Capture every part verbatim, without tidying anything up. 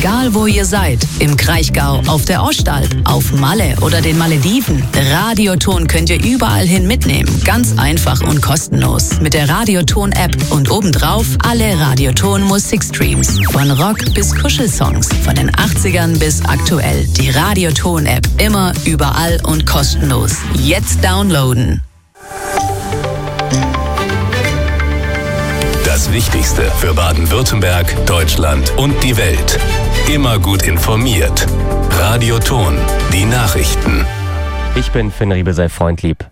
Egal wo ihr seid, im Kraichgau, auf der Ostalb, auf Malle oder den Malediven, Radioton könnt ihr überall hin mitnehmen. Ganz einfach und kostenlos. Mit der Radioton-App und obendrauf alle Radioton-Musikstreams. Von Rock bis Kuschelsongs, von den achtzigern bis aktuell. Die Radioton-App. Immer, überall und kostenlos. Jetzt downloaden. Das Wichtigste für Baden-Württemberg, Deutschland und die Welt. Immer gut informiert. Radioton, die Nachrichten. Ich bin Finn Riebe, sei freundlieb.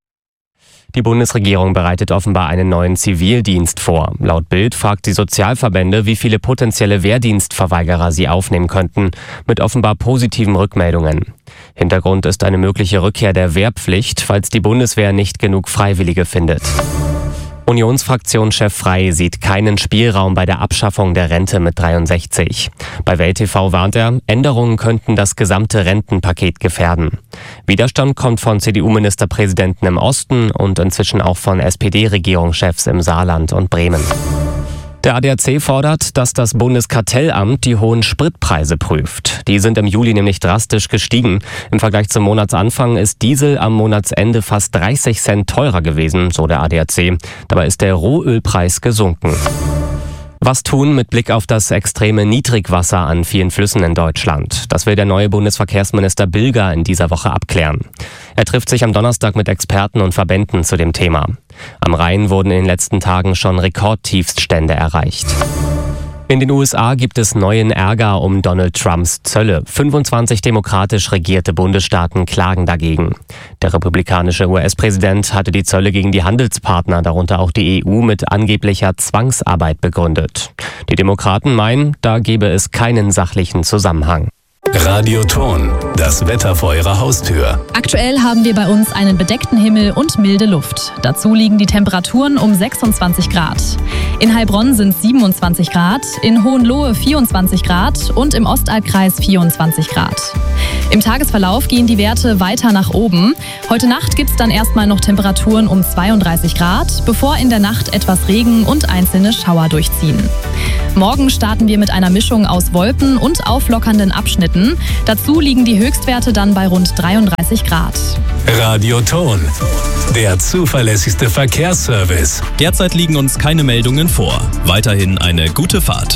Die Bundesregierung bereitet offenbar einen neuen Zivildienst vor. Laut Bild fragt die Sozialverbände, wie viele potenzielle Wehrdienstverweigerer sie aufnehmen könnten, mit offenbar positiven Rückmeldungen. Hintergrund ist eine mögliche Rückkehr der Wehrpflicht, falls die Bundeswehr nicht genug Freiwillige findet. Unionsfraktionschef Frey sieht keinen Spielraum bei der Abschaffung der Rente mit dreiundsechzig. Bei Welt T V warnt er, Änderungen könnten das gesamte Rentenpaket gefährden. Widerstand kommt von C D U-Ministerpräsidenten im Osten und inzwischen auch von S P D-Regierungschefs im Saarland und Bremen. Der A D A C fordert, dass das Bundeskartellamt die hohen Spritpreise prüft. Die sind im Juli nämlich drastisch gestiegen. Im Vergleich zum Monatsanfang ist Diesel am Monatsende fast dreißig Cent teurer gewesen, so der A D A C. Dabei ist der Rohölpreis gesunken. Was tun mit Blick auf das extreme Niedrigwasser an vielen Flüssen in Deutschland? Das will der neue Bundesverkehrsminister Bilger in dieser Woche abklären. Er trifft sich am Donnerstag mit Experten und Verbänden zu dem Thema. Am Rhein wurden in den letzten Tagen schon Rekordtiefststände erreicht. In den U S A gibt es neuen Ärger um Donald Trumps Zölle. fünfundzwanzig demokratisch regierte Bundesstaaten klagen dagegen. Der republikanische U S-Präsident hatte die Zölle gegen die Handelspartner, darunter auch die E U, mit angeblicher Zwangsarbeit begründet. Die Demokraten meinen, da gebe es keinen sachlichen Zusammenhang. Radioton, das Wetter vor Ihrer Haustür. Aktuell haben wir bei uns einen bedeckten Himmel und milde Luft. Dazu liegen die Temperaturen um sechsundzwanzig Grad. In Heilbronn sind es siebenundzwanzig Grad, in Hohenlohe vierundzwanzig Grad und im Ostalbkreis vierundzwanzig Grad. Im Tagesverlauf gehen die Werte weiter nach oben. Heute Nacht gibt es dann erstmal noch Temperaturen um zweiunddreißig Grad, bevor in der Nacht etwas Regen und einzelne Schauer durchziehen. Morgen starten wir mit einer Mischung aus Wolken und auflockernden Abschnitten. Dazu liegen die Höchstwerte dann bei rund dreiunddreißig Grad. Radioton, der zuverlässigste Verkehrsservice. Derzeit liegen uns keine Meldungen vor. Weiterhin eine gute Fahrt.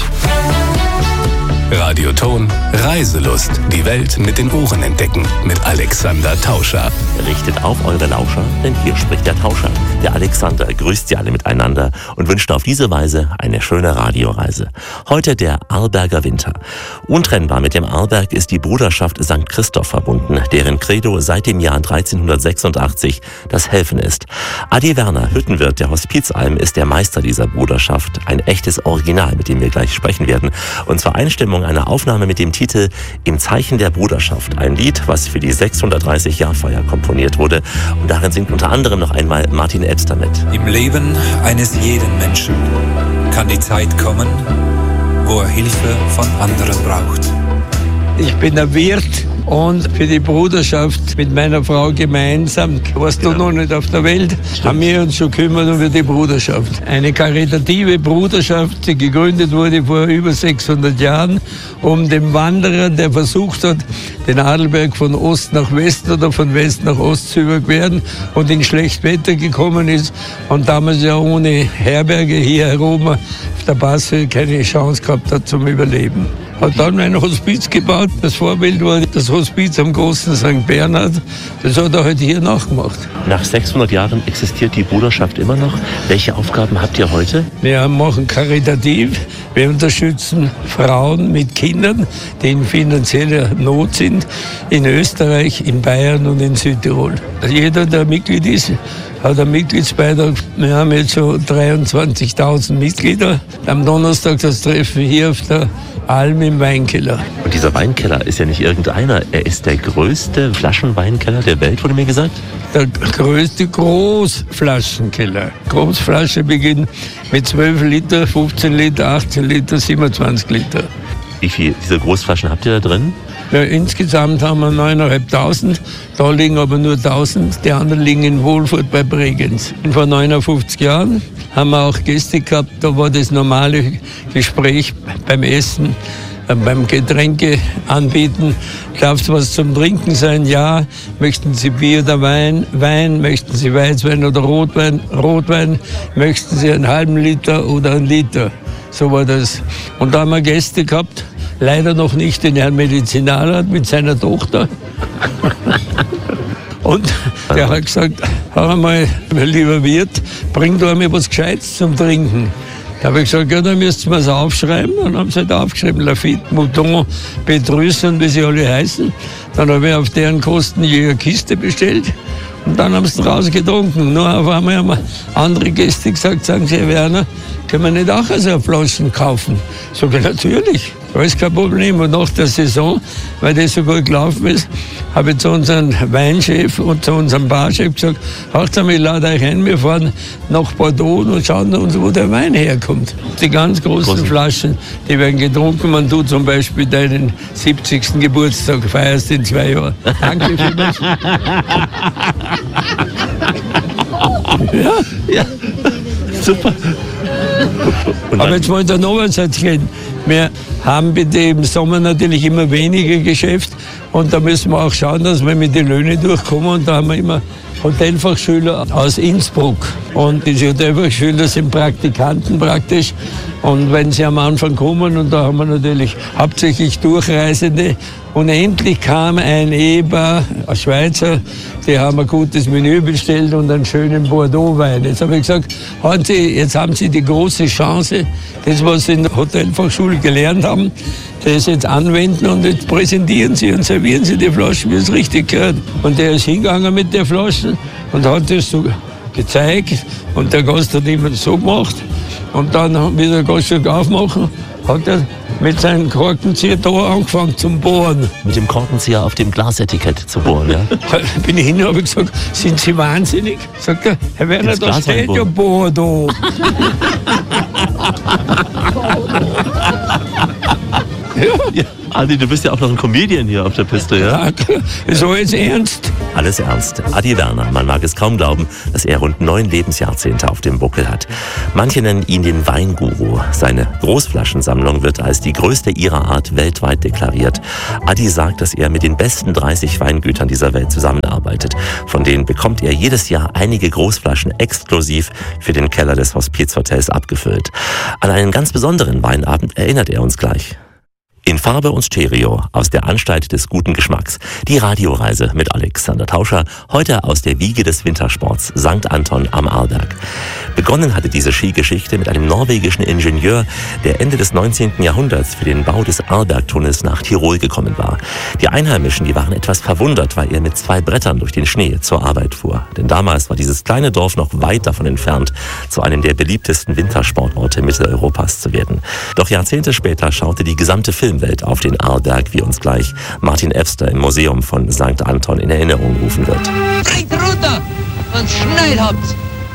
Radioton, Reiselust. Die Welt mit den Ohren entdecken. Mit Alexander Tauscher. Richtet auf eure Lauscher, denn hier spricht der Tauscher. Der Alexander grüßt sie alle miteinander und wünscht auf diese Weise eine schöne Radioreise. Heute der Arlberger Winter. Untrennbar mit dem Arlberg ist die Bruderschaft Sankt Christoph verbunden, deren Credo seit dem Jahr dreizehnhundertsechsundachtzig das Helfen ist. Adi Werner, Hüttenwirt der Hospizalm, ist der Meister dieser Bruderschaft. Ein echtes Original, mit dem wir gleich sprechen werden. Und zur Einstimmung eine Aufnahme mit dem Titel Im Zeichen der Bruderschaft. Ein Lied, was für die sechshundertdreißig-Jahr-Feier komponiert wurde. Und darin singt unter anderem noch einmal Martin Ebster mit. Im Leben eines jeden Menschen kann die Zeit kommen, wo er Hilfe von anderen braucht. Ich bin ein Wirt und für die Bruderschaft mit meiner Frau gemeinsam, warst du noch nicht auf der Welt, haben wir uns schon gekümmert um die Bruderschaft. Eine karitative Bruderschaft, die gegründet wurde vor über sechshundert Jahren, um dem Wanderer, der versucht hat, den Adelberg von Ost nach West oder von West nach Ost zu überqueren und in schlecht Wetter gekommen ist und damals ja ohne Herberge hier herum auf der Passe keine Chance gehabt hat zum Überleben. Hat dann ein Hospiz gebaut. Das Vorbild war das Hospiz am großen Sankt Bernhard. Das hat er halt hier nachgemacht. Nach sechshundert Jahren existiert die Bruderschaft immer noch. Welche Aufgaben habt ihr heute? Wir machen karitativ. Wir unterstützen Frauen mit Kindern, die in finanzieller Not sind, in Österreich, in Bayern und in Südtirol. Jeder, der Mitglied ist, hat einen Mitgliedsbeitrag. Wir haben jetzt schon dreiundzwanzigtausend Mitglieder. Am Donnerstag das Treffen hier auf der Alm im Weinkeller. Und dieser Weinkeller ist ja nicht irgendeiner. Er ist der größte Flaschenweinkeller der Welt, wurde mir gesagt. Der größte Großflaschenkeller. Großflasche beginnt mit zwölf Liter, fünfzehn Liter, achtzehn Liter, siebenundzwanzig Liter. Wie viele diese Großflaschen habt ihr da drin? Ja, insgesamt haben wir neuntausendfünfhundert. Da liegen aber nur tausend. Die anderen liegen in Wohlfurt bei Bregenz. Vor neunundfünfzig Jahren haben wir auch Gäste gehabt. Da war das normale Gespräch beim Essen. beim Getränke anbieten. Darf es was zum Trinken sein? Ja. Möchten Sie Bier oder Wein? Wein. Möchten Sie Weißwein oder Rotwein? Rotwein. Möchten Sie einen halben Liter oder einen Liter? So war das. Und da haben wir Gäste gehabt, leider noch nicht den Herrn Medizinalrat mit seiner Tochter. Und der hat gesagt, hör einmal, lieber Wirt, bring da mir was Gescheites zum Trinken. Da habe ich gesagt, ja, dann müsst ihr mir es aufschreiben. Dann haben sie halt aufgeschrieben, Lafitte, Mouton, Petrus und wie sie alle heißen. Dann habe ich auf deren Kosten je eine Kiste bestellt. Und dann haben sie draus getrunken. Nur auf einmal haben andere Gäste gesagt, sagen sie, Herr Werner, können wir nicht auch so eine Flaschen kaufen? Sag ich, natürlich, alles kein Problem. Und nach der Saison, weil das so gut gelaufen ist, habe ich zu unserem Weinchef und zu unserem Barchef gesagt, hört einmal, ich lade euch ein, wir fahren nach Bordeaux und schauen uns, wo der Wein herkommt. Die ganz großen Großen. Flaschen, die werden getrunken. Man tut zum Beispiel deinen siebzigsten Geburtstag, feierst in zwei Jahren. Danke vielmals. Ja, ja, super. Aber jetzt wollte ich noch was erzählen. Wir haben bitte im Sommer natürlich immer weniger Geschäft und da müssen wir auch schauen, dass wir mit den Löhnen durchkommen. Und da haben wir immer Hotelfachschüler aus Innsbruck. Und diese Hotelfachschüler sind Praktikanten praktisch. Und wenn sie am Anfang kommen, und da haben wir natürlich hauptsächlich Durchreisende, und endlich kam ein Ehepaar, ein Schweizer, die haben ein gutes Menü bestellt und einen schönen Bordeaux-Wein. Jetzt habe ich gesagt, Sie, jetzt haben Sie die große Chance, das, was Sie in der Hotelfachschule gelernt haben, das jetzt anwenden und jetzt präsentieren Sie und servieren Sie die Flaschen, wie es richtig gehört. Und der ist hingegangen mit der Flasche und hat das so gezeigt und der Gast hat immer so gemacht. Und dann, wie der Gast schon aufmachen, hat er mit seinem Korkenzieher da angefangen zum Bohren. Mit dem Korkenzieher auf dem Glasetikett zu bohren, ja? Bin ich hin und habe gesagt, sind Sie wahnsinnig? Sagt er, Herr Werner, ins da Glas steht ja Bordeaux. Ja. Ja, Adi, du bist ja auch noch ein Comedian hier auf der Piste, ja? Ja, ist alles ernst. Alles ernst. Adi Werner, man mag es kaum glauben, dass er rund neun Lebensjahrzehnte auf dem Buckel hat. Manche nennen ihn den Weinguru. Seine Großflaschensammlung wird als die größte ihrer Art weltweit deklariert. Adi sagt, dass er mit den besten dreißig Weingütern dieser Welt zusammenarbeitet. Von denen bekommt er jedes Jahr einige Großflaschen exklusiv für den Keller des Hospizhotels abgefüllt. An einen ganz besonderen Weinabend erinnert er uns gleich. In Farbe und Stereo aus der Anstalt des guten Geschmacks. Die Radioreise mit Alexander Tauscher, heute aus der Wiege des Wintersports Sankt Anton am Arlberg. Begonnen hatte diese Skigeschichte mit einem norwegischen Ingenieur, der Ende des neunzehnten Jahrhunderts für den Bau des Arlbergtunnels nach Tirol gekommen war. Die Einheimischen, die waren etwas verwundert, weil er mit zwei Brettern durch den Schnee zur Arbeit fuhr. Denn damals war dieses kleine Dorf noch weit davon entfernt, zu einem der beliebtesten Wintersportorte Mitteleuropas zu werden. Doch Jahrzehnte später schaute die gesamte Film Welt auf den Arlberg, wie uns gleich Martin Efster im Museum von Sankt Anton in Erinnerung rufen wird. Geht runter und schnell habt's!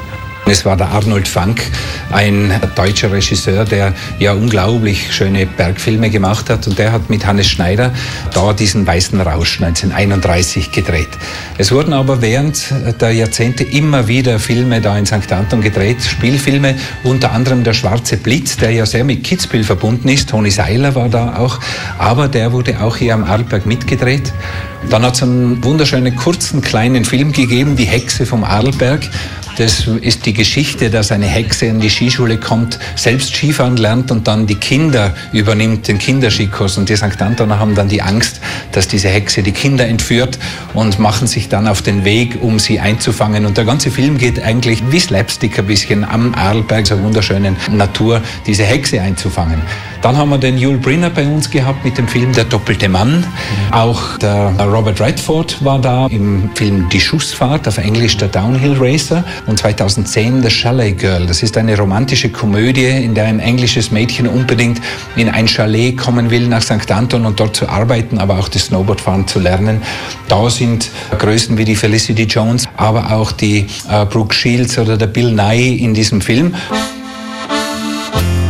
Es war der Arnold Fanck, ein deutscher Regisseur, der ja unglaublich schöne Bergfilme gemacht hat. Und der hat mit Hannes Schneider da diesen Weißen Rausch neunzehnhunderteinunddreißig gedreht. Es wurden aber während der Jahrzehnte immer wieder Filme da in Sankt Anton gedreht, Spielfilme, unter anderem Der Schwarze Blitz, der ja sehr mit Kitzbühel verbunden ist. Toni Seiler war da auch, aber der wurde auch hier am Arlberg mitgedreht. Dann hat es einen wunderschönen, kurzen, kleinen Film gegeben, Die Hexe vom Arlberg. Das ist die Geschichte, dass eine Hexe in die Skischule kommt, selbst Skifahren lernt und dann die Kinder übernimmt, den Kinderskikurs. Und die Sankt Antoner haben dann die Angst, dass diese Hexe die Kinder entführt und machen sich dann auf den Weg, um sie einzufangen. Und der ganze Film geht eigentlich wie Slapstick ein bisschen am Arlberg, so wunderschönen Natur, diese Hexe einzufangen. Dann haben wir den Yul Brynner bei uns gehabt mit dem Film Der doppelte Mann. Auch der Robert Redford war da im Film Die Schussfahrt, auf Englisch der Downhill Racer. Und zweitausendzehn The Chalet Girl. Das ist eine romantische Komödie, in der ein englisches Mädchen unbedingt in ein Chalet kommen will nach Sankt Anton und dort zu arbeiten, aber auch das Snowboardfahren zu lernen. Da sind Größen wie die Felicity Jones, aber auch die äh, Brooke Shields oder der Bill Nighy in diesem Film.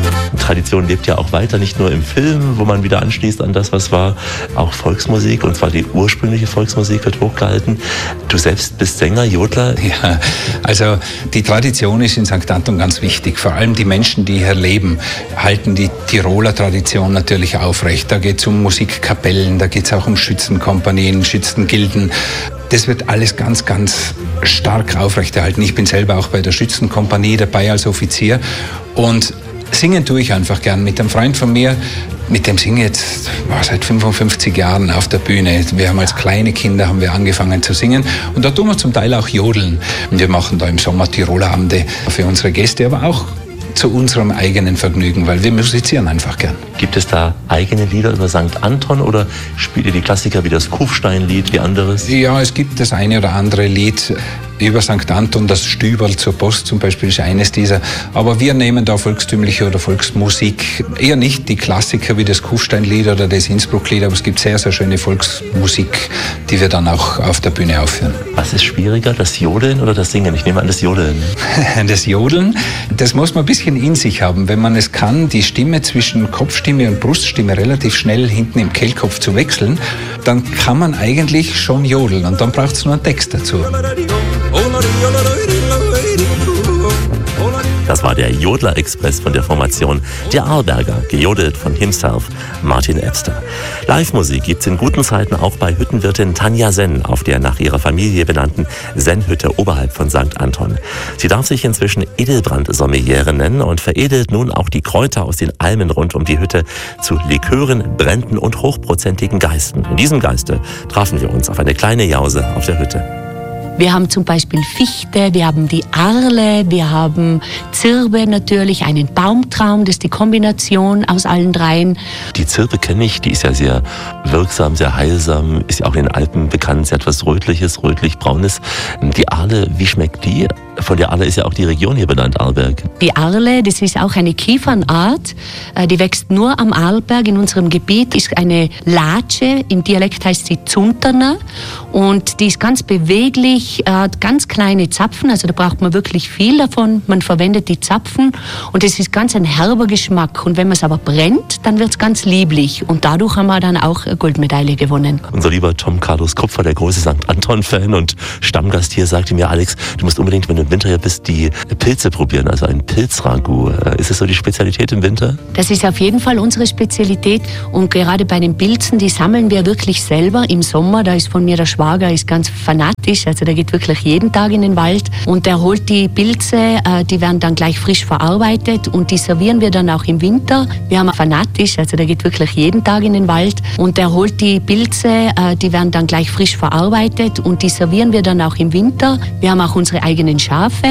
Tradition lebt ja auch weiter, nicht nur im Film, wo man wieder anschließt an das, was war, auch Volksmusik, und zwar die ursprüngliche Volksmusik wird hochgehalten. Du selbst bist Sänger, Jodler. Ja, also die Tradition ist in Sankt Anton ganz wichtig. Vor allem die Menschen, die hier leben, halten die Tiroler Tradition natürlich aufrecht. Da geht es um Musikkapellen, da geht es auch um Schützenkompanien, Schützengilden. Das wird alles ganz, ganz stark aufrechterhalten. Ich bin selber auch bei der Schützenkompanie dabei als Offizier und singen tue ich einfach gern mit einem Freund von mir. Mit dem singe ich jetzt war seit fünfundfünfzig Jahren auf der Bühne. Wir haben als kleine Kinder haben wir angefangen zu singen und da tun wir zum Teil auch jodeln. Und wir machen da im Sommer Tiroler Abende für unsere Gäste, aber auch zu unserem eigenen Vergnügen, weil wir musizieren einfach gern. Gibt es da eigene Lieder über Sankt Anton oder spielt ihr die Klassiker wie das Kufsteinlied, wie anderes? Ja, es gibt das eine oder andere Lied über Sankt Anton, das Stüberl zur Post zum Beispiel ist eines dieser. Aber wir nehmen da volkstümliche oder Volksmusik, eher nicht die Klassiker wie das Kufsteinlied oder das Innsbrucklied, aber es gibt sehr, sehr schöne Volksmusik, die wir dann auch auf der Bühne aufführen. Was ist schwieriger, das Jodeln oder das Singen? Ich nehme an, das Jodeln. Das Jodeln, das muss man ein bisschen in sich haben. Wenn man es kann, die Stimme zwischen Kopfstimme und Bruststimme relativ schnell hinten im Kehlkopf zu wechseln, dann kann man eigentlich schon jodeln und dann braucht es nur einen Text dazu. Das war der Jodler-Express von der Formation Der Arlberger, gejodelt von himself, Martin Ebster. Live-Musik gibt's in guten Zeiten auch bei Hüttenwirtin Tanja Senn auf der nach ihrer Familie benannten Sennhütte oberhalb von Sankt Anton. Sie darf sich inzwischen Edelbrand-Sommeliere nennen und veredelt nun auch die Kräuter aus den Almen rund um die Hütte zu Likören, Bränden und hochprozentigen Geisten. In diesem Geiste trafen wir uns auf eine kleine Jause auf der Hütte. Wir haben zum Beispiel Fichte, wir haben die Arle, wir haben Zirbe natürlich, einen Baumtraum, das ist die Kombination aus allen dreien. Die Zirbe kenne ich, die ist ja sehr wirksam, sehr heilsam, ist ja auch in den Alpen bekannt, sie hat etwas Rötliches, rötlich-braunes. Die Arle, wie schmeckt die? Von der Arle ist ja auch die Region hier benannt, Arlberg. Die Arle, das ist auch eine Kiefernart, die wächst nur am Arlberg. In unserem Gebiet ist eine Latsche, im Dialekt heißt sie Zunterner und die ist ganz beweglich, hat ganz kleine Zapfen, also da braucht man wirklich viel davon. Man verwendet die Zapfen und es ist ganz ein herber Geschmack und wenn man es aber brennt, dann wird es ganz lieblich und dadurch haben wir dann auch eine Goldmedaille gewonnen. Unser lieber Tom Carlos Kupfer, der große Sankt Anton-Fan und Stammgast hier, sagte mir, Alex, du musst unbedingt, wenn du im Winter hier bist, die Pilze probieren, also ein Pilzragout. Ist das so die Spezialität im Winter? Das ist auf jeden Fall unsere Spezialität und gerade bei den Pilzen, die sammeln wir wirklich selber im Sommer. Da ist von mir der Schwager, ist ganz fanatisch, also der geht wirklich jeden Tag in den Wald und der holt die Pilze, die werden dann gleich frisch verarbeitet und die servieren wir dann auch im Winter. Wir haben fanatisch, also der geht wirklich jeden Tag in den Wald und der holt die Pilze, die werden dann gleich frisch verarbeitet und die servieren wir dann auch im Winter. Wir haben auch unsere eigenen Schafe.